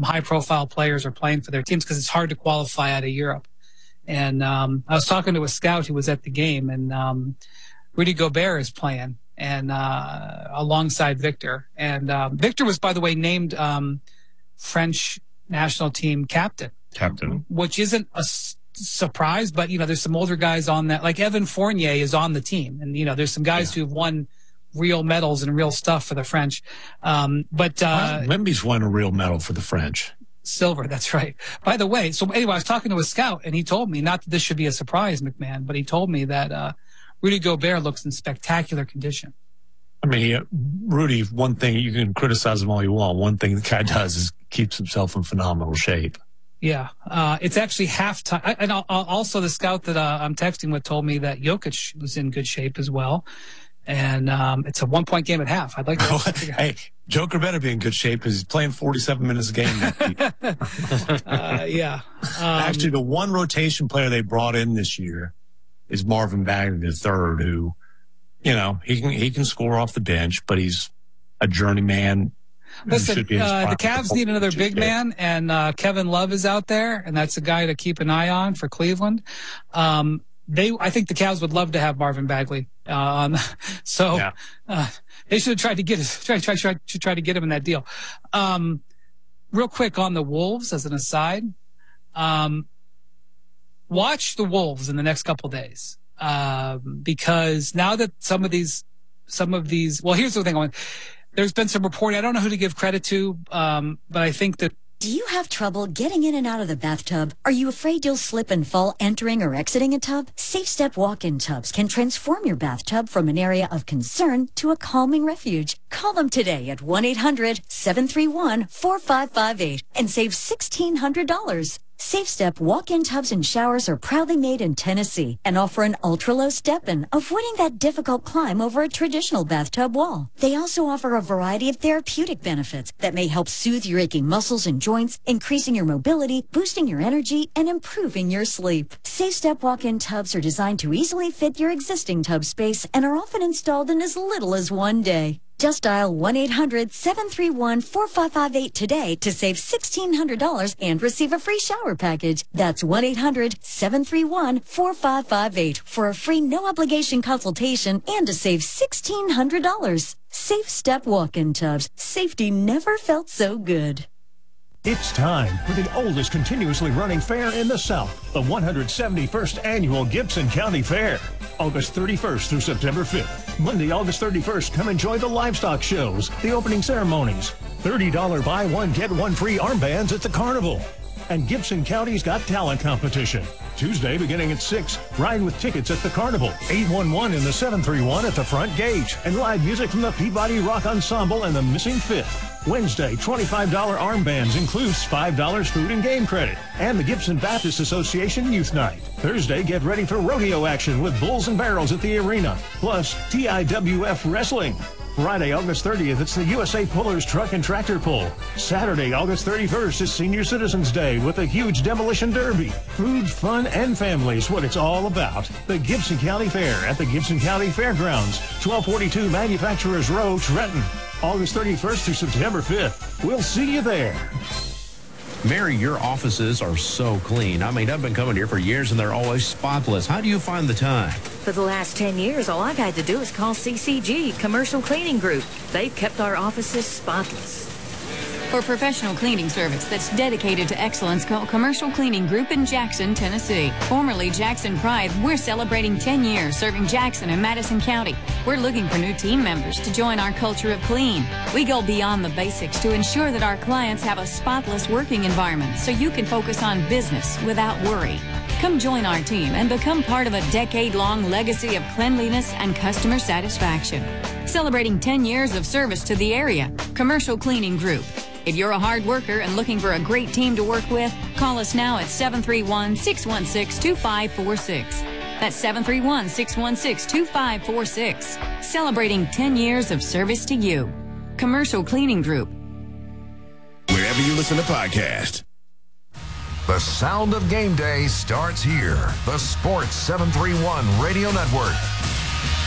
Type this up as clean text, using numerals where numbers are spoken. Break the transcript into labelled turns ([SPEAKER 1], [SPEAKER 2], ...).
[SPEAKER 1] some high-profile players are playing for their teams because it's hard to qualify out of Europe. And I was talking to a scout who was at the game, and Rudy Gobert is playing, and alongside Victor. And Victor was, by the way, named French national team captain, which isn't a surprise, but there's some older guys on that, like Evan Fournier is on the team, and there's some guys who've won real medals and real stuff for the French.
[SPEAKER 2] Wemby's won a real medal for the French.
[SPEAKER 1] Silver, that's right. By the way, so anyway, I was talking to a scout, and he told me, not that this should be a surprise, McMahon, but he told me that Rudy Gobert looks in spectacular condition.
[SPEAKER 2] I mean, Rudy, one thing, you can criticize him all you want. One thing the guy does is keeps himself in phenomenal shape.
[SPEAKER 1] Yeah. It's actually halftime. And also the scout that I'm texting with told me that Jokic was in good shape as well. And it's a 1-point game at half. I'd like to.
[SPEAKER 2] Hey, Joker better be in good shape because he's playing 47 minutes a game.
[SPEAKER 1] Yeah.
[SPEAKER 2] Actually, the one rotation player they brought in this year is Marvin Bagley III, who, he can score off the bench, but he's a journeyman.
[SPEAKER 1] Listen, the Cavs need another big man, and Kevin Love is out there, and that's a guy to keep an eye on for Cleveland. I think the Cavs would love to have Marvin Bagley. They should have tried to get try to get him in that deal. Real quick on the Wolves, as an aside, watch the Wolves in the next couple of days, because now that some of these, well, here's the thing. There's been some reporting. I don't know who to give credit to, but I think that.
[SPEAKER 3] Do you have trouble getting in and out of the bathtub? Are you afraid you'll slip and fall entering or exiting a tub? Safe Step walk-in tubs can transform your bathtub from an area of concern to a calming refuge. Call them today at 1-800-731-4558 and save $1,600. Safe Step walk-in tubs and showers are proudly made in Tennessee and offer an ultra-low step-in, avoiding that difficult climb over a traditional bathtub wall. They also offer a variety of therapeutic benefits that may help soothe your aching muscles and joints, increasing your mobility, boosting your energy, and improving your sleep. Safe Step walk-in tubs are designed to easily fit your existing tub space and are often installed in as little as one day. Just dial 1-800-731-4558 today to save $1,600 and receive a free shower package. That's 1-800-731-4558 for a free no-obligation consultation and to save $1,600. Safe Step walk-in tubs. Safety never felt so good.
[SPEAKER 4] It's time for the oldest continuously running fair in the South, the 171st Annual Gibson County Fair. August 31st through September 5th. Monday, August 31st, come enjoy the livestock shows, the opening ceremonies, $30 buy one, get one free armbands at the carnival, and Gibson County's Got Talent competition. Tuesday, beginning at 6, ride with tickets at the carnival, 811 in the 731 at the front gate, and live music from the Peabody Rock Ensemble and the Missing Fifth. Wednesday, $25 armbands includes $5 food and game credit, and the Gibson Baptist Association Youth Night. Thursday, get ready for rodeo action with bulls and barrels at the arena, plus TIWF Wrestling. Friday, August 30th, it's the USA Pullers Truck and Tractor Pull. Saturday, August 31st is Senior Citizens Day with a huge demolition derby. Food, fun, and family is what it's all about. The Gibson County Fair at the Gibson County Fairgrounds, 1242 Manufacturers Row, Trenton. August 31st through September 5th. We'll see you there.
[SPEAKER 5] Mary, your offices are so clean. I mean, I've been coming here for years and they're always spotless. How do you find the time?
[SPEAKER 6] For the last 10 years, all I've had to do is call CCG, Commercial Cleaning Group. They've kept our offices spotless.
[SPEAKER 7] For professional cleaning service that's dedicated to excellence, call Commercial Cleaning Group in Jackson, Tennessee. Formerly Jackson Pride, we're celebrating 10 years serving Jackson and Madison County. We're looking for new team members to join our culture of clean. We go beyond the basics to ensure that our clients have a spotless working environment so you can focus on business without worry. Come join our team and become part of a decade-long legacy of cleanliness and customer satisfaction. Celebrating 10 years of service to the area, Commercial Cleaning Group. If you're a hard worker and looking for a great team to work with, call us now at 731-616-2546. That's 731-616-2546. Celebrating 10 years of service to you. Commercial Cleaning Group.
[SPEAKER 8] Wherever you listen to podcasts. The sound of game day starts here. The Sports 731 Radio Network.